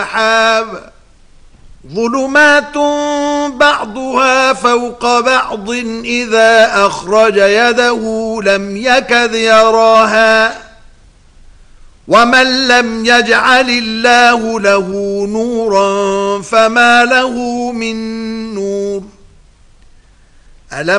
سحاب ظلمات بعضها فوق بعض إذا أخرج يده لم يكد يراها ومن لم يجعل الله له نورا فما له من نور. ألم